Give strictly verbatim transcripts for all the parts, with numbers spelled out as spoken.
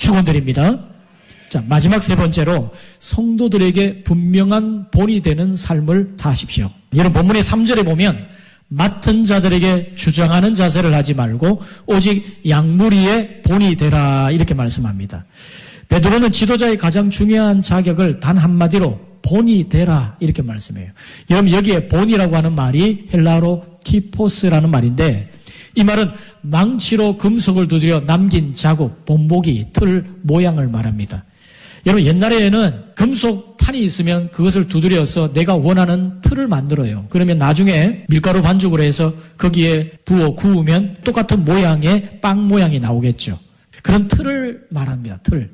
축원드립니다. 자, 마지막 세 번째로 성도들에게 분명한 본이 되는 삶을 사십시오. 여러분 본문의 삼 절에 보면 맡은 자들에게 주장하는 자세를 하지 말고 오직 양무리의 본이 되라 이렇게 말씀합니다. 베드로는 지도자의 가장 중요한 자격을 단 한마디로 본이 되라 이렇게 말씀해요. 여러분 여기에 본이라고 하는 말이 헬라어로 키포스라는 말인데 이 말은 망치로 금속을 두드려 남긴 자국, 본보기, 틀, 모양을 말합니다. 여러분 옛날에는 금속 판이 있으면 그것을 두드려서 내가 원하는 틀을 만들어요. 그러면 나중에 밀가루 반죽으로 해서 거기에 부어 구우면 똑같은 모양의 빵 모양이 나오겠죠. 그런 틀을 말합니다. 틀.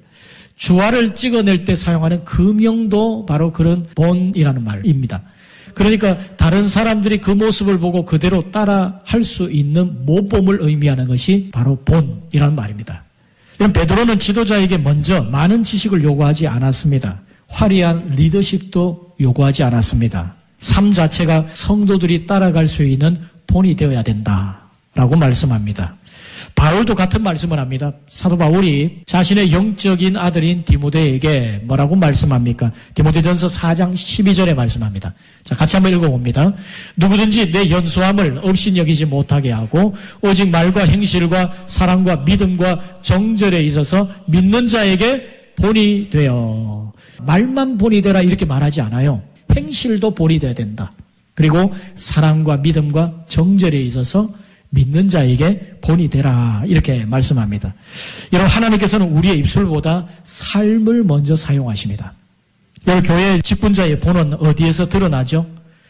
주화를 찍어낼 때 사용하는 금형도 바로 그런 본이라는 말입니다. 그러니까 다른 사람들이 그 모습을 보고 그대로 따라 할 수 있는 모범을 의미하는 것이 바로 본이라는 말입니다. 이런 베드로는 지도자에게 먼저 많은 지식을 요구하지 않았습니다. 화려한 리더십도 요구하지 않았습니다. 삶 자체가 성도들이 따라갈 수 있는 본이 되어야 된다라고 말씀합니다. 바울도 같은 말씀을 합니다. 사도 바울이 자신의 영적인 아들인 디모데에게 뭐라고 말씀합니까? 디모데전서 사 장 십이 절에 말씀합니다. 자, 같이 한번 읽어봅니다. 누구든지 내 연소함을 없이 여기지 못하게 하고 오직 말과 행실과 사랑과 믿음과 정절에 있어서 믿는 자에게 본이 되어. 말만 본이 되라 이렇게 말하지 않아요. 행실도 본이 되어야 된다. 그리고 사랑과 믿음과 정절에 있어서 믿는 자에게 본이 되라 이렇게 말씀합니다. 여러분 하나님께서는 우리의 입술보다 삶을 먼저 사용하십니다. 여러분 교회의 직분자의 본은 어디에서 드러나죠?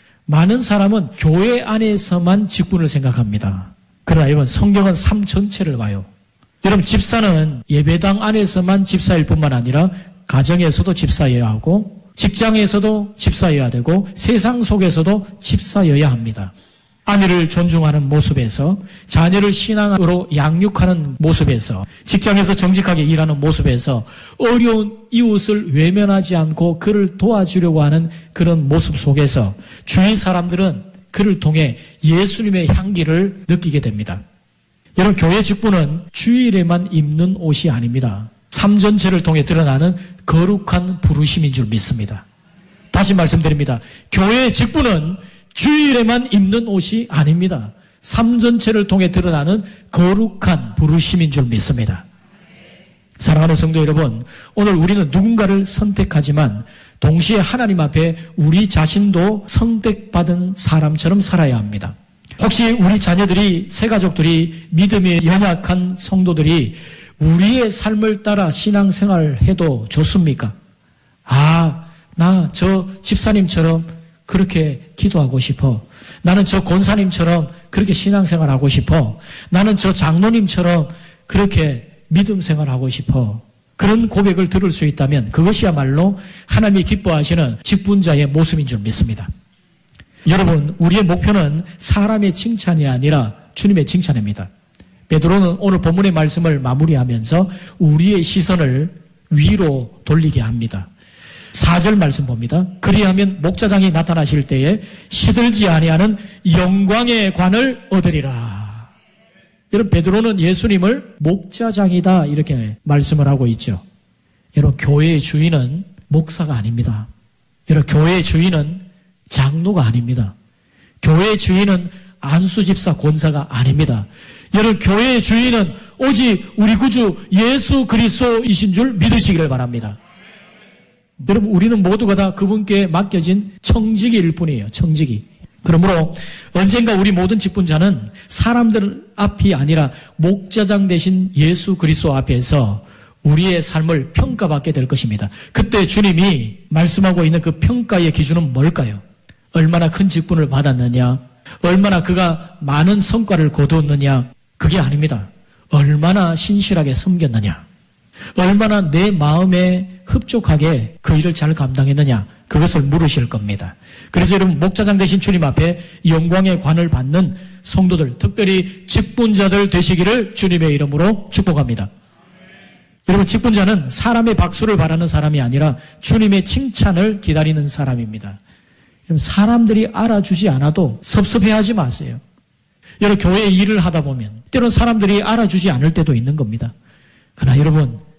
많은 사람은 교회 안에서만 직분을 생각합니다. 그러나 여러분 성경은 삶 전체를 봐요. 여러분 집사는 예배당 안에서만 집사일 뿐만 아니라 가정에서도 집사여야 하고 직장에서도 집사여야 되고 세상 속에서도 집사여야 합니다. 아내를 존중하는 모습에서 자녀를 신앙으로 양육하는 모습에서 직장에서 정직하게 일하는 모습에서 어려운 이웃을 외면하지 않고 그를 도와주려고 하는 그런 모습 속에서 주위 사람들은 그를 통해 예수님의 향기를 느끼게 됩니다. 여러분 교회 직분은 주일에만 입는 옷이 아닙니다. 삶 전체를 통해 드러나는 거룩한 부르심인 줄 믿습니다. 다시 말씀드립니다. 교회의 직분은 주일에만 입는 옷이 아닙니다. 삶 전체를 통해 드러나는 거룩한 부르심인 줄 믿습니다. 사랑하는 성도 여러분, 오늘 우리는 누군가를 선택하지만 동시에 하나님 앞에 우리 자신도 선택받은 사람처럼 살아야 합니다. 혹시 우리 자녀들이, 새가족들이, 믿음이 연약한 성도들이 우리의 삶을 따라 신앙생활을 해도 좋습니까? 아, 나 저 집사님처럼 그렇게 기도하고 싶어. 나는 저 권사님처럼 그렇게 신앙생활하고 싶어. 나는 저 장로님처럼 그렇게 믿음생활하고 싶어. 그런 고백을 들을 수 있다면 그것이야말로 하나님이 기뻐하시는 직분자의 모습인 줄 믿습니다. 여러분, 우리의 목표는 사람의 칭찬이 아니라 주님의 칭찬입니다. 베드로는 오늘 본문의 말씀을 마무리하면서 우리의 시선을 위로 돌리게 합니다. 사 절 말씀 봅니다. 그리하면 목자장이 나타나실 때에 시들지 아니하는 영광의 관을 얻으리라. 여러분 베드로는 예수님을 목자장이다 이렇게 말씀을 하고 있죠. 여러분 교회의 주인은 목사가 아닙니다. 여러분 교회의 주인은 장로가 아닙니다. 교회의 주인은 안수집사 권사가 아닙니다. 여러분 교회의 주인은 오직 우리 구주 예수 그리스도이신 줄 믿으시기를 바랍니다. 여러분 우리는 모두가 다 그분께 맡겨진 청지기일 뿐이에요. 청지기. 그러므로 언젠가 우리 모든 직분자는 사람들 앞이 아니라 목자장 되신 예수 그리스도 앞에서 우리의 삶을 평가받게 될 것입니다. 그때 주님이 말씀하고 있는 그 평가의 기준은 뭘까요? 얼마나 큰 직분을 받았느냐? 얼마나 그가 많은 성과를 거두었느냐? 그게 아닙니다. 얼마나 신실하게 섬겼느냐? 얼마나 내 마음에 흡족하게 그 일을 잘 감당했느냐? 그것을 물으실 겁니다. 그래서 여러분 목자장 되신 주님 앞에 영광의 관을 받는 성도들, 특별히 직분자들 되시기를 주님의 이름으로 축복합니다. 여러분 직분자는 사람의 박수를 바라는 사람이 아니라 주님의 칭찬을 기다리는 사람입니다. 여러분 사람들이 알아주지 않아도 섭섭해하지 마세요. 여러분 교회 일을 하다 보면 때로는 사람들이 알아주지 않을 때도 있는 겁니다. 그러나 여러분